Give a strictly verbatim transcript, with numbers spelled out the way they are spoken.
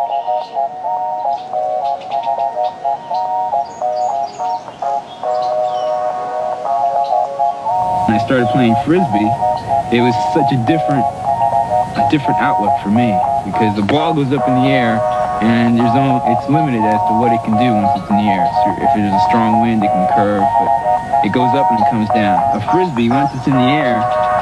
When I started playing Frisbee, it was such a different, a different outlook for me because the ball goes up in the air and there's only, it's limited as to what it can do once it's in the air. So if there's a strong wind, it can curve, but it goes up and it comes down. A Frisbee, once it's in the air,